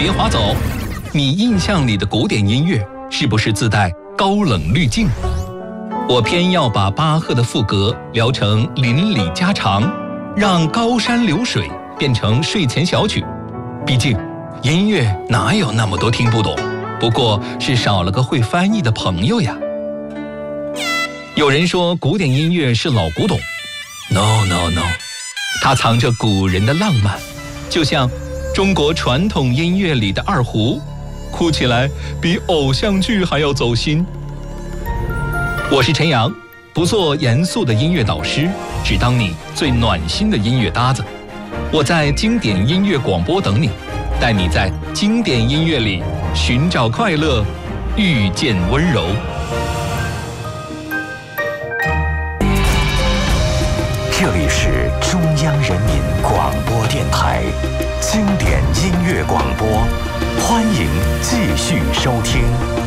别划走。你印象里的古典音乐是不是自带高冷滤镜？我偏要把巴赫的赋格聊成邻里家常，让高山流水变成睡前小曲。毕竟音乐哪有那么多听不懂，不过是少了个会翻译的朋友呀。有人说古典音乐是老古董， No No No， 它藏着古人的浪漫，就像中国传统音乐里的二胡，哭起来比偶像剧还要走心。我是陈阳，不做严肃的音乐导师，只当你最暖心的音乐搭子。我在经典音乐广播等你，带你在经典音乐里寻找快乐，遇见温柔。 这里是中央人民广播电台经典音乐广播，欢迎继续收听。